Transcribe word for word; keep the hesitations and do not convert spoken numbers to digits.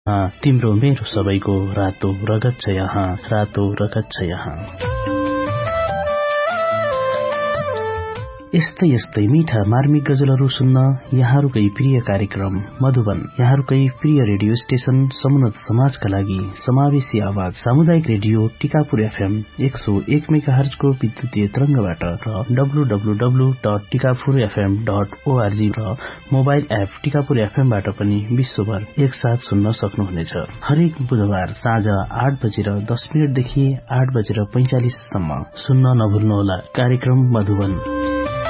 तिम्रो मेरो सबैको रातो रगत छ यहाँ, रातो रगत छ यहाँ। यस्तै यस्तै मीठा मार्मिक गजलहरू सुन्न यहाँहरूकै प्रिय कार्यक्रम मधुबन, यहाँहरूकै प्रिय रेडियो स्टेशन समुन्नत समाजका लागि समावेशी आवाज सामुदायिक रेडियो टिकापुर एफएम एक सौ एक मेगाहर्ज को विद्युतीय तरंगबाट र W W W dot Tikapur FM dot ORG र मोबाइल एप टिकापुर एफएमबाट पनि विश्वभर एकसाथ सुन्न सक्नुहुनेछ। हरेक बुधबार साँझ आठ बजेर दस मिनटदेखि आठ बजेर पैंचालिससम्म सुन्न नभुल्नुहोला कार्यक्रम मधुबन।